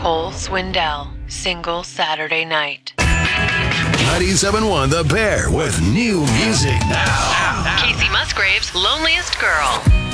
Nicole Swindell, single Saturday night. 97.1 The Bear with new music now. Casey Musgraves' Loneliest Girl.